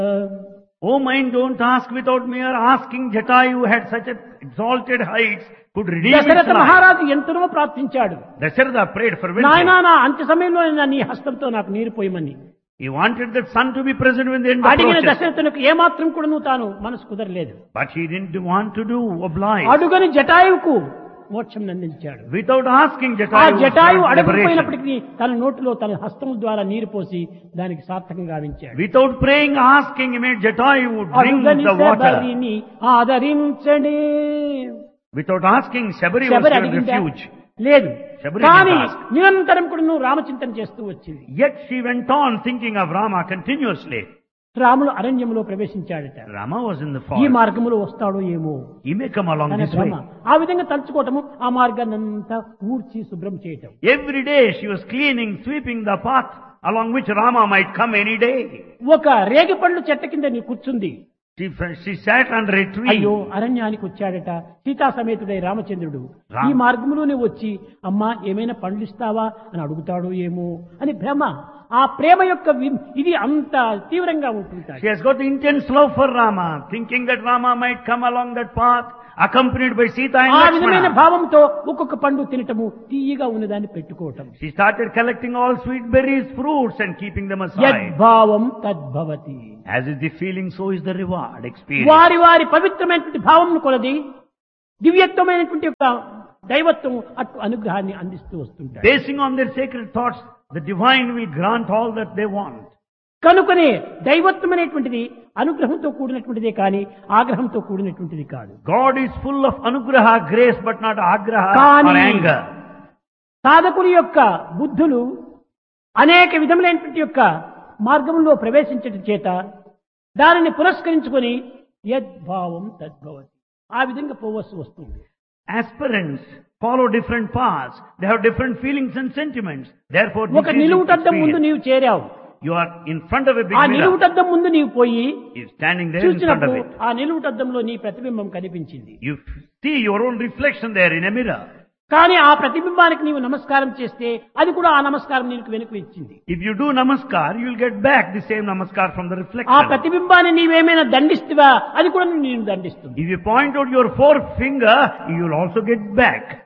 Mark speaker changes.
Speaker 1: Oh mind, don't ask without mere asking. Jatayu had such a exalted heights, could redeem its
Speaker 2: Dasharatha
Speaker 1: life.
Speaker 2: మహారాజు ఎంతనో ప్రార్థించాడు.
Speaker 1: Dasharatha prayed for
Speaker 2: నాయనా
Speaker 1: vengeance.
Speaker 2: నా అంత్య సమయంలో నీ హస్తంతో నాకు నీరు పోయమని
Speaker 1: He wanted that son to be present when the end
Speaker 2: అడిగిన
Speaker 1: approaches.
Speaker 2: దశరథునికి ఏమాత్రం కూడా నువ్వు తాను మనసు కుదరలేదు.
Speaker 1: But he didn't want to do oblige.
Speaker 2: అడుగని జటాయువుకు మోక్షం అందించాడు.
Speaker 1: Without asking,
Speaker 2: ఆ
Speaker 1: Jatayu was
Speaker 2: Jatayu
Speaker 1: granted liberation.
Speaker 2: అడగకపోయినప్పటికీ తన నోటిలో తన హస్తము ద్వారా నీరు పోసి దానికి సార్థకంగా గావించాడు.
Speaker 1: Without praying, asking, he made Jatayu drink
Speaker 2: అడుగని
Speaker 1: the water.
Speaker 2: శబరిని ఆదరించడే.
Speaker 1: Without asking, Shabari was
Speaker 2: Sabari
Speaker 1: given
Speaker 2: అడిగిందా?
Speaker 1: refuge.
Speaker 2: లేదు.
Speaker 1: శబరి
Speaker 2: కానీ
Speaker 1: didn't ask.
Speaker 2: నిరంతరం కూడా నువ్వు రామచింతన చేస్తూ వచ్చింది.
Speaker 1: Yet she went on thinking of Rama continuously.
Speaker 2: రాముడు అరణ్యంలో ప్రవేశించాడట.
Speaker 1: Rama was in the
Speaker 2: ఈ
Speaker 1: forest.
Speaker 2: మార్గంలో వస్తాడో ఏమో
Speaker 1: He may come along
Speaker 2: తన
Speaker 1: this way.
Speaker 2: భ్రమ. ఆ విధంగా తలుచుకోవటము, ఆ మార్గాన్ని అంతా ఊడ్చి శుభ్రం చేయటం.
Speaker 1: Every day she was cleaning, sweeping the path along which Rama might come any day.
Speaker 2: ఒక రేగి పండ్లు చెట్ట కింద నీ కూర్చుంది.
Speaker 1: She sat under a tree.
Speaker 2: అయ్యో అరణ్యానికి వచ్చాడట సీతా సమేతుడై రామచంద్రుడు.
Speaker 1: రామ.
Speaker 2: ఈ మార్గంలోనే వచ్చి అమ్మా ఏమైనా పండ్లు ఇస్తావా అని అడుగుతాడో ఏమో అని భ్రమ. ఆ ప్రేమ యొక్క ఇది అంత తీవ్రంగా ఉంటుంది.
Speaker 1: She has got intense love for Rama, thinking that Rama might come along that path, accompanied by Sita and
Speaker 2: ఆ విధమైన
Speaker 1: Lakshmana.
Speaker 2: భావంతో ఒక్కొక్క పండు తినటము, తీయగా ఉన్నదాన్ని పెట్టుకోవటం.
Speaker 1: She started collecting all sweet berries, fruits, and keeping them aside.
Speaker 2: యద్భావం తద్భవతి.
Speaker 1: As is the feeling, so is the reward experience.
Speaker 2: వారి వారి పవిత్రమైనటువంటి భావం కొలది దివ్యత్వమైనటువంటి యొక్క దైవత్వం అటు అనుగ్రహాన్ని అందిస్తూ వస్తుంటారు.
Speaker 1: Basing on their sacred thoughts, the divine will grant all that they want.
Speaker 2: కనుకనే దైవత్వం అనేటువంటిది అనుగ్రహంతో కూడినటువంటిదే కానీ ఆగ్రహంతో కూడినటువంటిది కాదు.
Speaker 1: God is full of anugraha, grace, but not agraha
Speaker 2: కానీ
Speaker 1: or anger.
Speaker 2: సాధకుని యొక్క బుద్ధులు అనేక విధములైనటువంటి యొక్క మార్గంలో ప్రవేశించటం చేత దానిని పురస్కరించుకొని యద్భావం తద్భవతి ఆ విధంగా పోవలసి వస్తుంది.
Speaker 1: Aspirants follow different paths. They have different feelings and sentiments. Therefore,
Speaker 2: ఒక నిలువుటద్దం ముందు నీవు చేరావు.
Speaker 1: you are in front of a big
Speaker 2: ఆ
Speaker 1: mirror.
Speaker 2: నిలువుటద్దం ముందు నీవు పోయి
Speaker 1: You're standing there in front of
Speaker 2: చూసినప్పుడు
Speaker 1: it.
Speaker 2: ఆ నిలువుటద్దంలో నీ ప్రతిబింబం కనిపించింది.
Speaker 1: You see your own reflection there in a mirror.
Speaker 2: కానీ ఆ ప్రతిబింబానికి నీవు నమస్కారం చేస్తే అది కూడా ఆ నమస్కారం నీకు వెనుక ఇచ్చింది.
Speaker 1: If you do namaskar, you will get back the same namaskar from the
Speaker 2: ఆ
Speaker 1: reflection.
Speaker 2: ప్రతిబింబాన్ని నీవేమైనా దండిస్తువా అది కూడా నేను దండిస్తుంది.
Speaker 1: If you point out your forefinger, you will also get back.